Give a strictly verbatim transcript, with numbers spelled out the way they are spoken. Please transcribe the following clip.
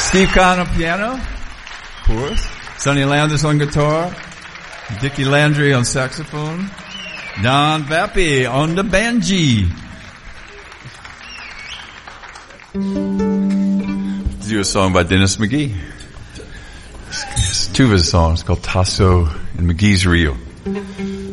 Steve Kahn on piano, of course. Sonny Landis on guitar. Dickie Landry on saxophone. Don Vappy on the banjee. Do a song by Dennis McGee. It's two of his songs called Tasso and McGee's Rio.